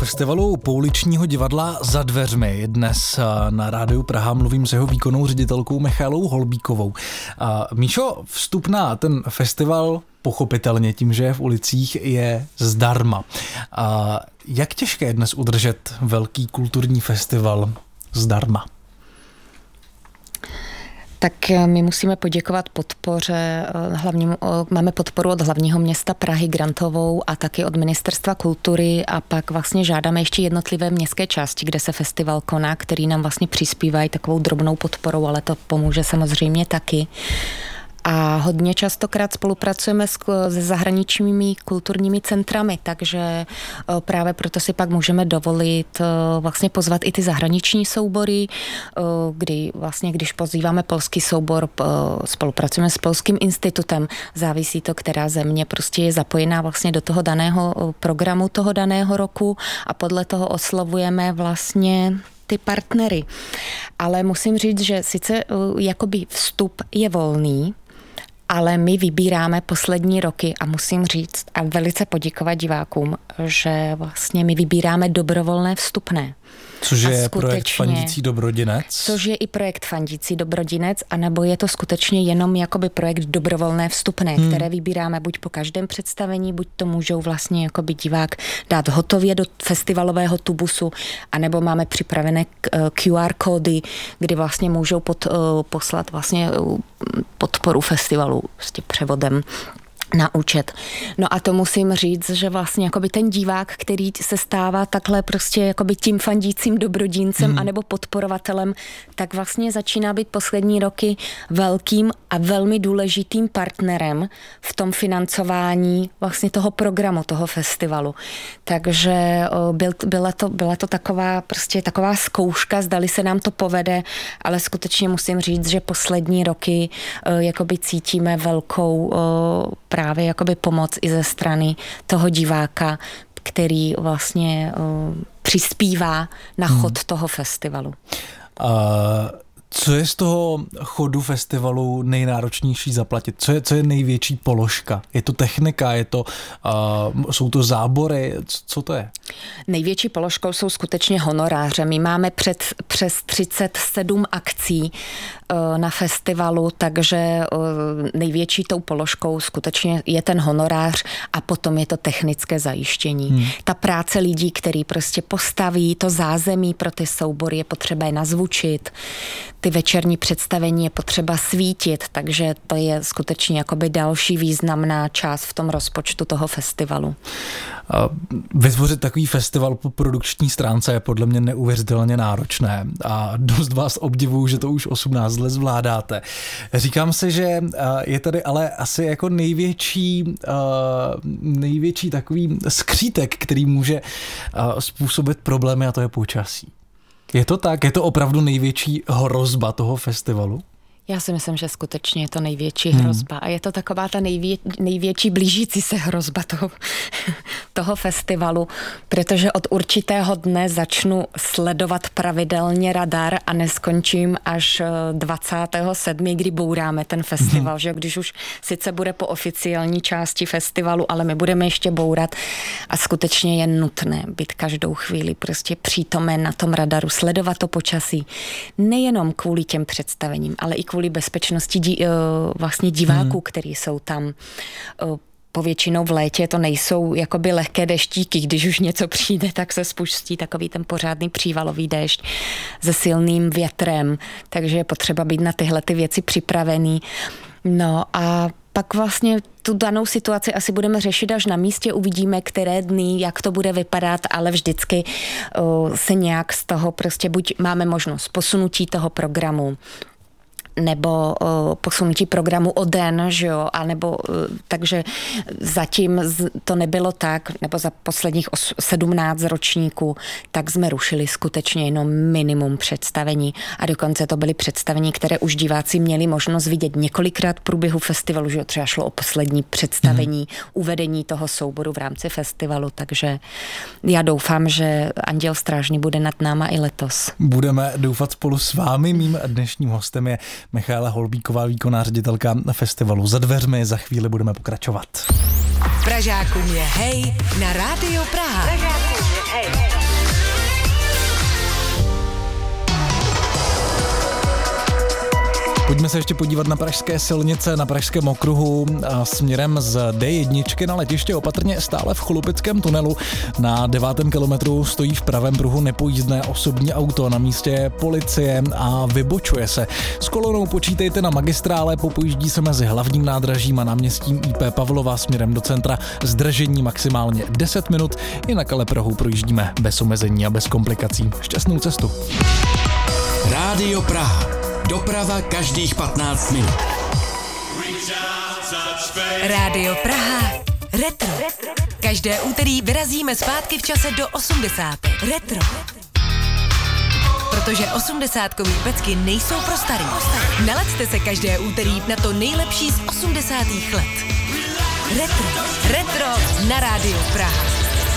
festivalu pouličního divadla Za dveřmi. Dnes na Rádiu Praha mluvím s jeho výkonnou ředitelkou Michaelou Holbíkovou. Míšo, vstup na ten festival pochopitelně tím, že je v ulicích, je zdarma. Jak těžké je dnes udržet velký kulturní festival zdarma? Tak my musíme poděkovat podpoře, máme podporu od hlavního města Prahy grantovou a taky od Ministerstva kultury a pak vlastně žádáme ještě jednotlivé městské části, kde se festival koná, který nám vlastně přispívají takovou drobnou podporou, ale to pomůže samozřejmě taky. A hodně častokrát spolupracujeme se zahraničními kulturními centrami, takže právě proto si pak můžeme dovolit vlastně pozvat i ty zahraniční soubory, kdy vlastně, když pozýváme polský soubor, spolupracujeme s Polským institutem, závisí to, která země prostě je zapojená vlastně do toho daného programu toho daného roku a podle toho oslovujeme vlastně ty partnery. Ale musím říct, že sice jakoby vstup je volný, ale my vybíráme poslední roky a musím říct a velice poděkovat divákům, že vlastně my vybíráme dobrovolné vstupné. Což je projekt Fandící dobrodinec? Což je i projekt Fandící dobrodinec, anebo je to skutečně jenom jakoby projekt dobrovolné vstupné, které vybíráme buď po každém představení, buď to můžou vlastně jakoby divák dát hotově do festivalového tubusu, anebo máme připravené QR kódy, kdy vlastně můžou poslat vlastně podporu festivalu s tím převodem na účet. No a to musím říct, že vlastně jakoby ten divák, který se stává takhle prostě jakoby tím fandícím dobrodincem anebo podporovatelem, tak vlastně začíná být poslední roky velkým a velmi důležitým partnerem v tom financování vlastně toho programu, toho festivalu. Takže byla to taková prostě taková zkouška, zdali se nám to povede, ale skutečně musím říct, že poslední roky jakoby cítíme velkou právě jakoby pomoc i ze strany toho diváka, který vlastně přispívá na chod toho festivalu. Co je z toho chodu festivalu nejnáročnější zaplatit? Co je největší položka? Je to technika? Jsou to zábory? Co to je? Největší položkou jsou skutečně honoráře. My máme přes 37 akcí na festivalu, takže největší tou položkou skutečně je ten honorář a potom je to technické zajištění. Ta práce lidí, který prostě postaví to zázemí pro ty soubory, je potřeba je nazvučit. Ty večerní představení je potřeba svítit, takže to je skutečně jakoby další významná část v tom rozpočtu toho festivalu. Vytvořit takový festival po produkční stránce je podle mě neuvěřitelně náročné a dost vás obdivuju, že to už 18 let zvládáte. Říkám si, že je tady ale asi jako největší takový skřítek, který může způsobit problémy, a to je počasí. Je to tak? Je to opravdu největší hrozba toho festivalu? Já si myslím, že skutečně je to největší hrozba a je to taková ta největší blížící se hrozba toho festivalu, protože od určitého dne začnu sledovat pravidelně radar a neskončím až 27., kdy bouráme ten festival, že když už sice bude po oficiální části festivalu, ale my budeme ještě bourat a skutečně je nutné být každou chvíli prostě přítomen na tom radaru, sledovat to počasí, nejenom kvůli těm představením, ale i kvůli bezpečnosti vlastně diváků, který jsou tam. Povětšinou v létě to nejsou jakoby lehké deštíky, když už něco přijde, tak se spustí takový ten pořádný přívalový déšť se silným větrem, takže je potřeba být na tyhle ty věci připravený. No a pak vlastně tu danou situaci asi budeme řešit až na místě, uvidíme, které dny, jak to bude vypadat, ale vždycky se nějak z toho prostě buď máme možnost posunutí toho programu, nebo posunutí programu o den, že jo, anebo takže zatím to nebylo tak, nebo za posledních 17 ročníků, tak jsme rušili skutečně jenom minimum představení a dokonce to byly představení, které už diváci měli možnost vidět několikrát v průběhu festivalu, že jo, třeba šlo o poslední představení, uvedení toho souboru v rámci festivalu, takže já doufám, že Anděl Strážný bude nad náma i letos. Budeme doufat spolu s vámi, mým dnešním hostem je Michaela Holbíková, výkonná ředitelka festivalu Za dveřmi. Za chvíli budeme pokračovat. Pražákům je hej na Rádiu Praha. Pražákům je hej. Pojďme se ještě podívat na pražské silnice, na pražském okruhu směrem z D1 na letiště opatrně stále v Cholupickém tunelu. Na 9. kilometru stojí v pravém pruhu nepojízdné osobní auto, na místě je policie a vybočuje se. S kolonou počítejte na magistrále, popojíždí se mezi hlavním nádražím a náměstím IP Pavlova směrem do centra. Zdržení maximálně 10 minut, jinak ale Prahou projíždíme bez omezení a bez komplikací. Šťastnou cestu. Rádio Praha. Doprava každých 15 minut. Rádio Praha. Retro. Každé úterý vyrazíme zpátky v čase do 80. Retro. Protože 80kový pecky nejsou pro starý. Nalaďte se každé úterý na to nejlepší z 80. let. Retro. Retro na Rádiu Praha.